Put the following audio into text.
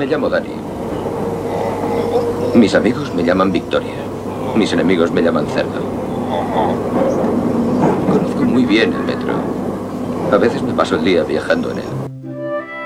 Me llamo Dani. Mis amigos me llaman Victoria. Mis enemigos me llaman Cerdo. Conozco muy bien el metro. A veces me paso el día viajando en él.